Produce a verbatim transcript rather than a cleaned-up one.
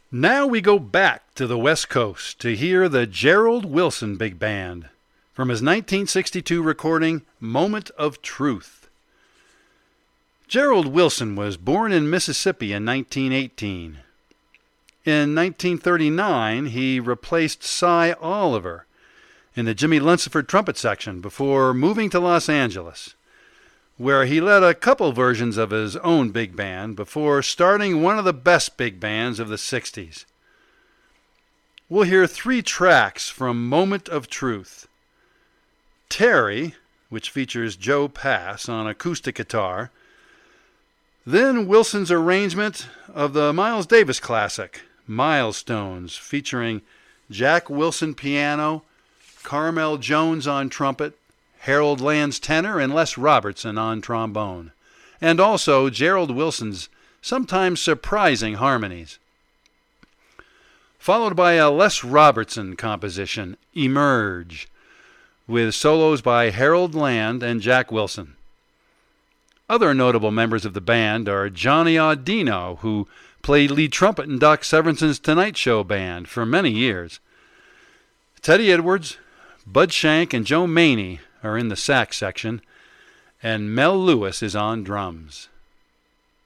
Now we go back to the West Coast to hear the Gerald Wilson Big Band from his nineteen sixty-two recording, Moment of Truth. Gerald Wilson was born in Mississippi in nineteen eighteen. In nineteen thirty-nine, he replaced Cy Oliver in the Jimmy Lunciford trumpet section before moving to Los Angeles, where he led a couple versions of his own big band before starting one of the best big bands of the sixties. We'll hear three tracks from Moment of Truth. Terry, which features Joe Pass on acoustic guitar. Then Wilson's arrangement of the Miles Davis classic, Milestones, featuring Jack Wilson piano, Carmel Jones on trumpet, Harold Land's tenor, and Les Robertson on trombone, and also Gerald Wilson's sometimes surprising harmonies. Followed by a Les Robertson composition, Emerge, with solos by Harold Land and Jack Wilson. Other notable members of the band are Johnny Audino, who played lead trumpet in Doc Severinsen's Tonight Show band for many years. Teddy Edwards, Bud Shank, and Joe Maney are in the sax section, and Mel Lewis is on drums.